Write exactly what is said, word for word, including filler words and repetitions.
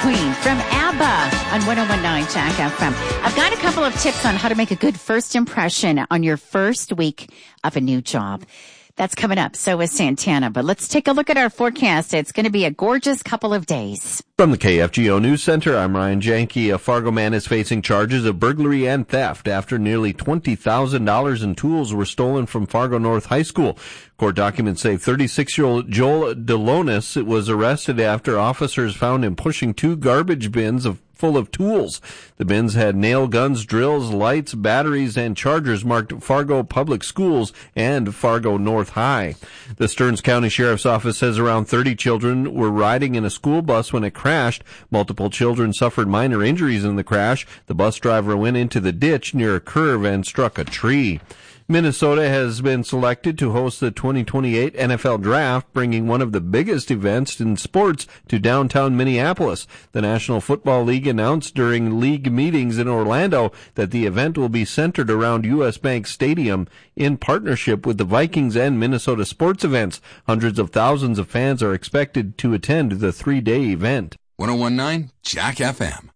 Queen from ABBA on one oh one point nine Jack F M. I've got a couple of tips on how to make a good first impression on your first week of a new job. That's coming up. So is Santana. But let's take a look at our forecast. It's going to be a gorgeous couple of days. From the K F G O News Center, I'm Ryan Janke. A Fargo man is facing charges of burglary and theft after nearly twenty thousand dollars in tools were stolen from Fargo North High School. Court documents say thirty-six-year-old Joel Delonis was arrested after officers found him pushing two garbage bins of full of tools. The bins had nail guns, drills, lights, batteries, and chargers marked Fargo Public Schools and Fargo North High. The Stearns County Sheriff's Office says around thirty children were riding in a school bus when it crashed. Multiple children suffered minor injuries in the crash. The bus driver went into the ditch near a curve and struck a tree. Minnesota has been selected to host the twenty twenty-eight N F L Draft, bringing one of the biggest events in sports to downtown Minneapolis. The National Football League announced during league meetings in Orlando that the event will be centered around U S Bank Stadium in partnership with the Vikings and Minnesota Sports Events. Hundreds of thousands of fans are expected to attend the three-day event. one oh one point nine Jack F M.